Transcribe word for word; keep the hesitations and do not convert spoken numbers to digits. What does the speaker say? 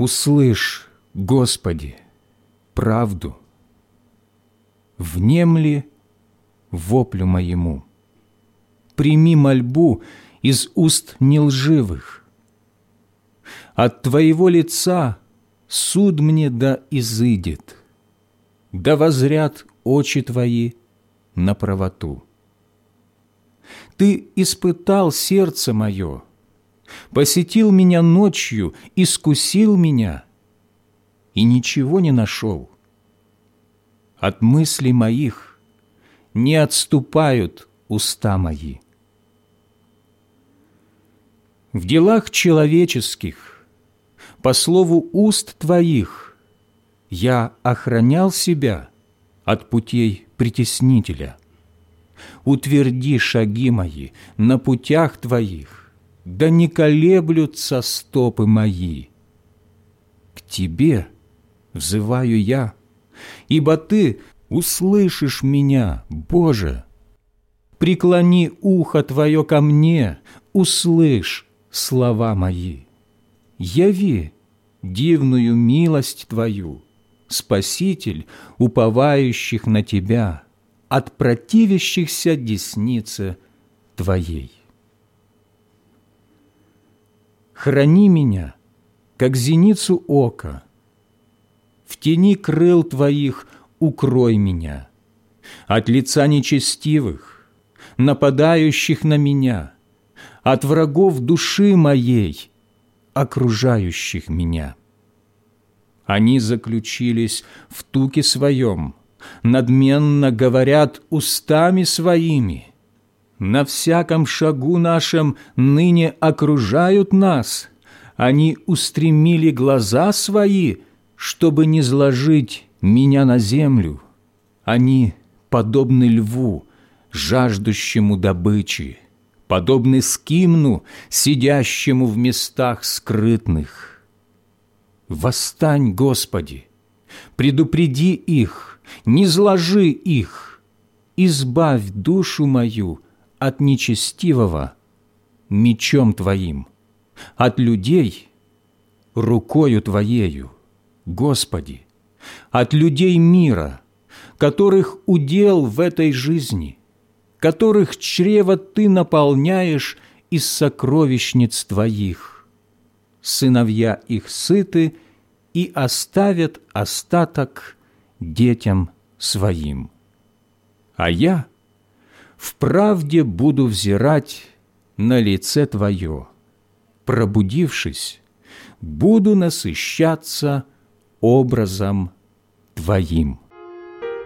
Услышь, Господи, правду, внемли воплю моему, прими мольбу из уст нелживых. От Твоего лица суд мне да изыдет, да воззрят очи Твои на правоту. Ты испытал сердце мое, посетил меня ночью, искусил меня, и ничего не нашел. От мыслей моих не отступают уста мои. В делах человеческих, по слову уст Твоих, я охранял себя от путей притеснителя. Утверди шаги мои на путях Твоих, да не колеблются стопы мои. К Тебе взываю я, ибо Ты услышишь меня, Боже. Преклони ухо Твое ко мне, услышь слова мои. Яви дивную милость Твою, Спаситель, уповающих на Тебя, от противящихся деснице Твоей. Храни меня, как зеницу ока, в тени крыл Твоих укрой меня, от лица нечестивых, нападающих на меня, от врагов души моей, окружающих меня. Они заключились в туке своем, надменно говорят устами своими. На всяком шагу нашем ныне окружают нас. Они устремили глаза свои, чтобы не зложить меня на землю. Они подобны льву, жаждущему добычи, подобны скимну, сидящему в местах скрытных. Восстань, Господи, предупреди их, не зложи их, избавь душу мою от нечестивого мечом Твоим, от людей рукою Твоею, Господи, от людей мира, которых удел в этой жизни, которых чрево Ты наполняешь из сокровищниц Твоих. Сыновья их сыты и оставят остаток детям своим. А я в правде буду взирать на лице Твое, пробудившись, буду насыщаться образом Твоим.